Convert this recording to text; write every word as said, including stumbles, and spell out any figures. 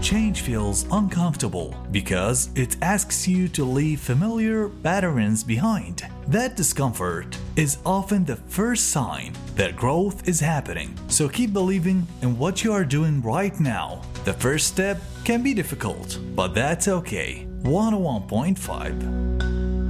change feels uncomfortable because it asks you to leave familiar patterns behind. That discomfort is often the first sign that growth is happening. So keep believing in what you are doing right now. The first step can be difficult, but that's okay. one oh one point five